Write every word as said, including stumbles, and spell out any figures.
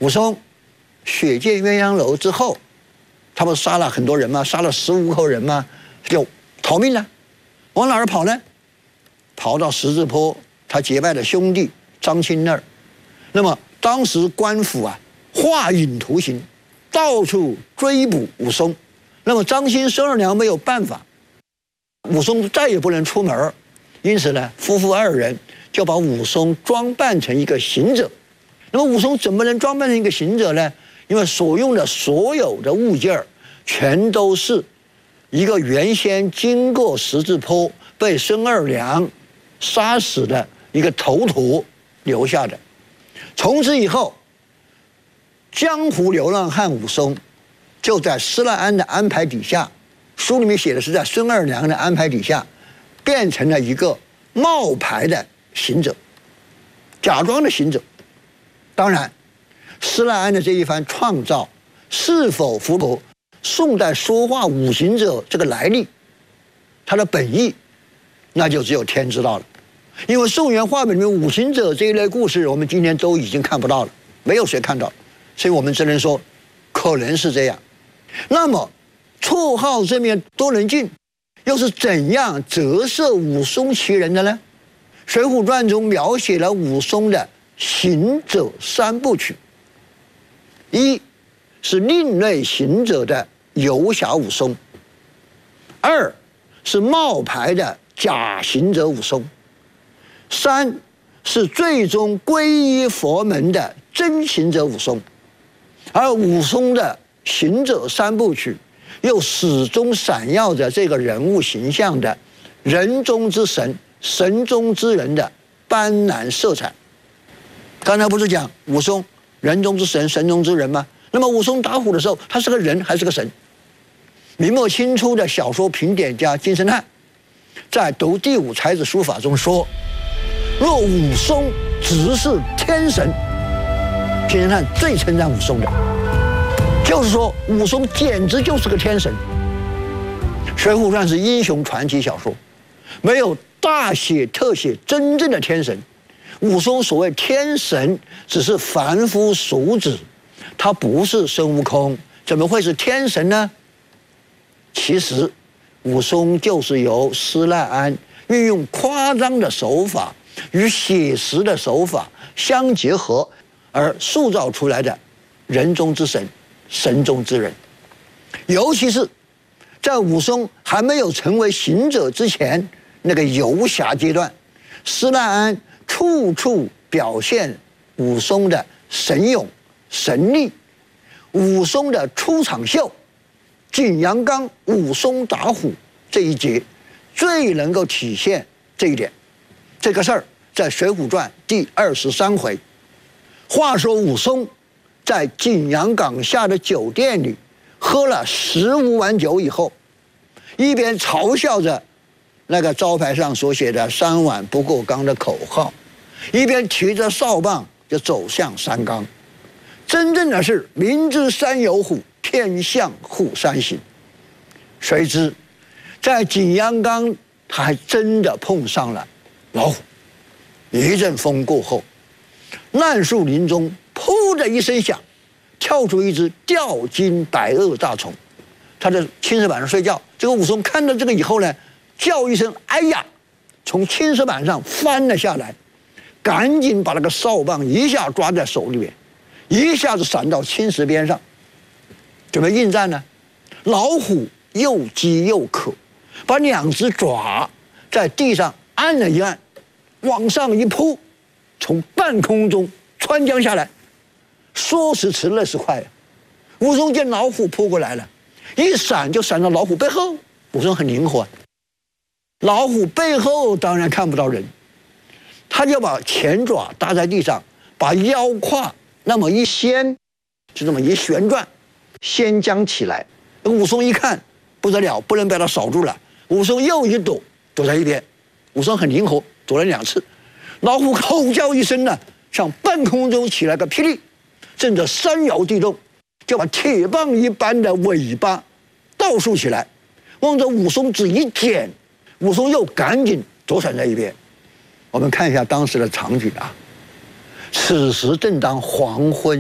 武松血溅鸳鸯楼之后，他不杀了很多人吗？杀了十五口人吗？就逃命了，往哪儿跑呢？跑到十字坡他结拜的兄弟张钦那儿。那么当时官府啊画影图形，到处追捕武松。那么张钦孙二娘没有办法，武松再也不能出门，因此呢，夫妇二人就把武松装扮成一个行者。那么武松怎么能装扮成一个行者呢？因为所用的所有的物件全都是一个原先经过十字坡被孙二娘杀死的一个头陀留下的。从此以后，江湖流浪汉武松就在施耐庵的安排底下，书里面写的是在孙二娘的安排底下，变成了一个冒牌的行者，假装的行者。当然，施耐庵的这一番创造是否符合宋代说话五行者这个来历，它的本意，那就只有天知道了。因为宋元话本里面五行者这一类故事，我们今天都已经看不到了，没有谁看到，所以我们只能说可能是这样。那么绰号这面多能进又是怎样折射武松其人的呢？《水浒传》中描写了武松的行者三部曲，一是另类行者的游侠武松，二是冒牌的假行者武松，三是最终皈依佛门的真行者武松。而武松的行者三部曲又始终闪耀着这个人物形象的人中之神、神中之人的斑斓色彩。刚才不是讲武松人中之神、神中之人吗？那么武松打虎的时候，他是个人还是个神？明末清初的小说评点家金圣叹在读第五才子书法中说：若武松只是天神，金圣叹最称赞武松的，就是说武松简直就是个天神。《水浒传》是英雄传奇小说，没有大写特写真正的天神。武松所谓天神，只是凡夫俗子，他不是孙悟空，怎么会是天神呢？其实，武松就是由施耐庵运用夸张的手法与写实的手法相结合而塑造出来的人中之神、神中之人。尤其是在武松还没有成为行者之前，那个游侠阶段，施耐庵处处表现武松的神勇神力。武松的出场秀，景阳冈武松打虎这一节最能够体现这一点。这个事儿在《水浒传》第二十三回。话说武松在景阳冈下的酒店里喝了十五碗酒以后，一边嘲笑着那个招牌上所写的“三碗不过冈”的口号，一边提着扫棒就走向山冈。真正的是明知山有虎，偏向虎山行。谁知在景阳冈，他还真的碰上了老虎。一阵风过后，烂树林中噗的一声响，跳出一只吊睛百颚大虫。他在青石板上睡觉，这个武松看到这个以后呢，叫一声哎呀，从青石板上翻了下来，赶紧把那个扫棒一下抓在手里面，一下子闪到青石边上，准备应战呢。老虎又饥又渴，把两只爪在地上按了一按，往上一扑，从半空中穿江下来。说时迟，那时快呀！武松见老虎扑过来了，一闪就闪到老虎背后。武松很灵活，老虎背后当然看不到人，他就把前爪搭在地上，把腰胯那么一掀，就这么一旋转，掀将起来。武松一看不得了，不能被他扫住了。武松又一躲，躲在一边。武松很灵活，躲了两次。老虎吼叫一声呢，向半空中起来个霹雳，震得山摇地动，就把铁棒一般的尾巴倒竖起来，望着武松只一剪，武松又赶紧躲闪在一边。我们看一下当时的场景啊，此时正当黄昏。